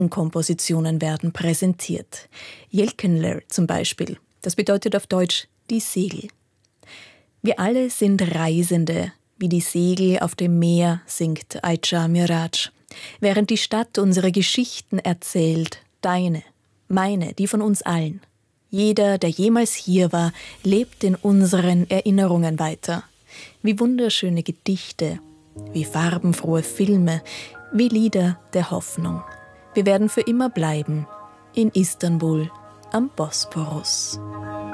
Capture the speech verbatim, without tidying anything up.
Brückenkompositionen werden präsentiert. Yelkenler zum Beispiel. Das bedeutet auf Deutsch die Segel. Wir alle sind Reisende, wie die Segel auf dem Meer, singt Aicha Miraj. Während die Stadt unsere Geschichten erzählt, deine, meine, die von uns allen. Jeder, der jemals hier war, lebt in unseren Erinnerungen weiter. Wie wunderschöne Gedichte, wie farbenfrohe Filme, wie Lieder der Hoffnung. Wir werden für immer bleiben in Istanbul am Bosporus.